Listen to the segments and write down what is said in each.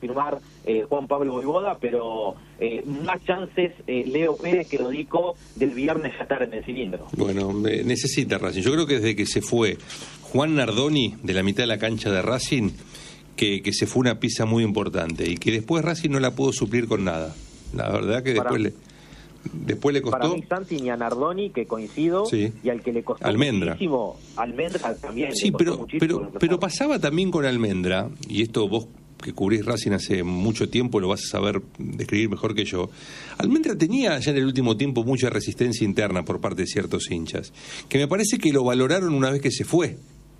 confirmar Juan Pablo Vojvoda, pero más chances Leo Pérez que Dodico del viernes ya estar en el cilindro. Bueno, necesita Racing. Yo creo que desde que se fue Juan Nardoni de la mitad de la cancha de Racing, que se fue una pieza muy importante y que después Racing no la pudo suplir con nada. La verdad que después le costó. Para mí Santi ni a Nardoni, que coincido, sí, y al que le costó muchísimo, Almendra también. Sí, pero pasaba también con Almendra, y esto vos que cubrís Racing hace mucho tiempo lo vas a saber describir mejor que yo. Almendra tenía ya en el último tiempo mucha resistencia interna por parte de ciertos hinchas, que me parece que lo valoraron una vez que se fue.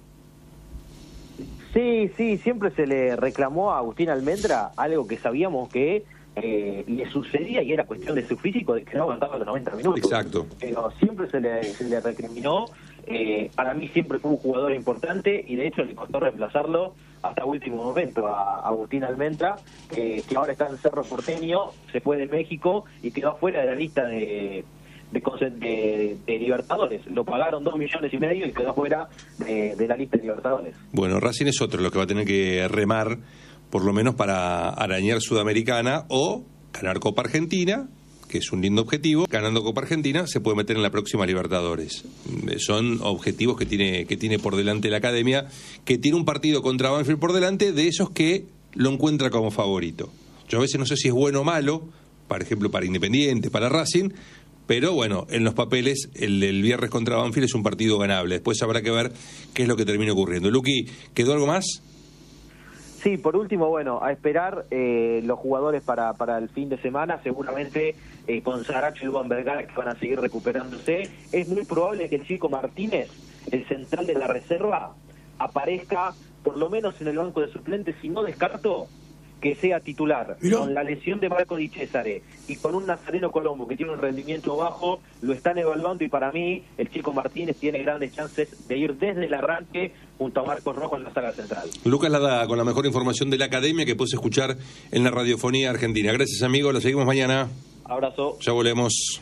Sí, siempre se le reclamó a Agustín Almendra algo que sabíamos que le sucedía, y era cuestión de su físico, de que no aguantaba los 90 minutos. Exacto. Pero siempre se le recriminó. Para mí siempre fue un jugador importante, y de hecho le costó reemplazarlo hasta último momento a Agustín Almendra, que ahora está en Cerro Porteño, se fue de México y quedó afuera de la lista de Libertadores. Lo pagaron 2,5 millones y quedó afuera de la lista de Libertadores. Bueno, Racing es otro lo que va a tener que remar, por lo menos para arañar Sudamericana o ganar Copa Argentina, que es un lindo objetivo. Ganando Copa Argentina se puede meter en la próxima Libertadores. Son objetivos que tiene por delante la academia, que tiene un partido contra Banfield por delante, de esos que lo encuentra como favorito. Yo a veces no sé si es bueno o malo, por ejemplo para Independiente, para Racing, pero bueno, en los papeles el viernes contra Banfield es un partido ganable. Después habrá que ver qué es lo que termina ocurriendo. Luqui, ¿quedó algo más? Sí, por último, bueno, a esperar los jugadores para el fin de semana, seguramente con Saracho y Duan Vergara, que van a seguir recuperándose. Es muy probable que el Chico Martínez, el central de la reserva, aparezca por lo menos en el banco de suplentes, si no descarto que sea titular. Con la lesión de Marco Di Cesare y con un Nazareno Colombo que tiene un rendimiento bajo, lo están evaluando, y para mí el Chico Martínez tiene grandes chances de ir desde el arranque junto a Marcos Rojo en la saga central. Lucas Lada con la mejor información de la academia que puedes escuchar en la radiofonía argentina. Gracias, amigo, lo seguimos mañana. Abrazo. Ya volvemos.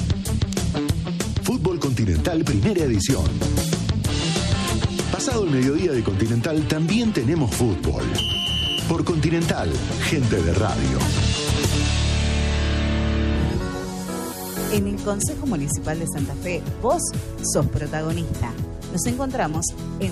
Fútbol Continental, primera edición. Pasado el mediodía de Continental también tenemos fútbol. Por Continental, gente de radio. En el Consejo Municipal de Santa Fe, vos sos protagonista. Nos encontramos en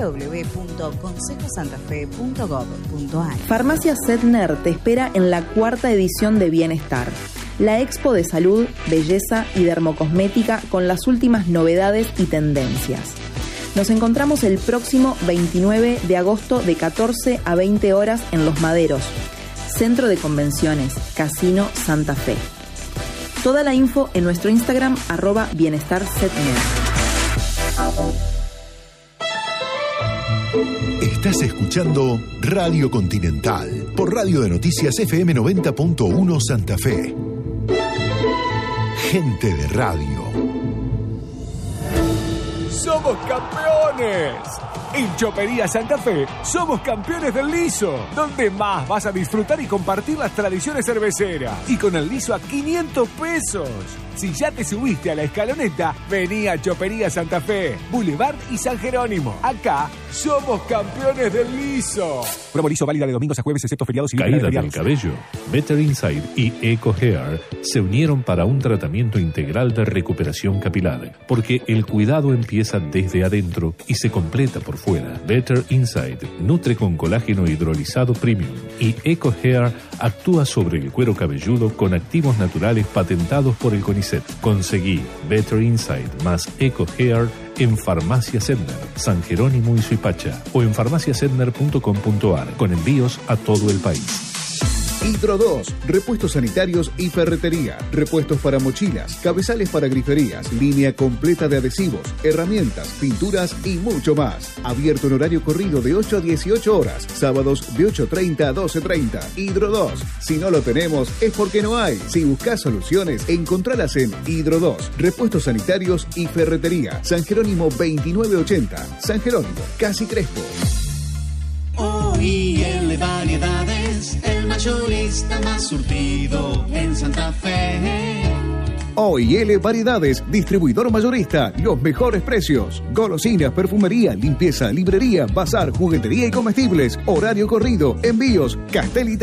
www.consejosantafe.gov.ar. Farmacia Sedner te espera en la 4ª edición de Bienestar, la expo de salud, belleza y dermocosmética con las últimas novedades y tendencias. Nos encontramos el próximo 29 de agosto de 14 a 20 horas en Los Maderos, Centro de Convenciones, Casino Santa Fe. Toda la info en nuestro Instagram, @bienestarsetner. Estás escuchando Radio Continental por Radio de Noticias FM 90.1 Santa Fe. Gente de radio. ¡Somos campeones! En Chopería Santa Fe somos campeones del liso, donde más vas a disfrutar y compartir las tradiciones cerveceras. Y con el liso a 500 pesos. Si ya te subiste a la escaloneta, vení a Chopería Santa Fe, Boulevard y San Jerónimo. Acá somos campeones del liso. Promo liso válida de domingos a jueves, excepto feriados y caída del cabello. Better Inside y Eco Hair se unieron para un tratamiento integral de recuperación capilar, porque el cuidado empieza desde adentro y se completa por fuera. Better Inside nutre con colágeno hidrolizado premium y Eco Hair actúa sobre el cuero cabelludo con activos naturales patentados por el CONICET. Conseguí Better Inside más Eco Hair en Farmacia Sedner, San Jerónimo y Suipacha, o en farmaciasedner.com.ar, con envíos a todo el país. Hidro 2, repuestos sanitarios y ferretería, repuestos para mochilas, cabezales para griferías, línea completa de adhesivos, herramientas, pinturas y mucho más. Abierto en horario corrido de 8 a 18 horas, sábados de 8:30 a 12:30. Hidro 2, si no lo tenemos es porque no hay. Si buscas soluciones, encontralas en Hidro 2, repuestos sanitarios y ferretería, San Jerónimo 2980, San Jerónimo, Casi Crespo. OIL Variedades, el mayorista más surtido en Santa Fe. OIL Variedades, distribuidor mayorista, los mejores precios. Golosinas, perfumería, limpieza, librería, bazar, juguetería y comestibles. Horario corrido, envíos, Castelli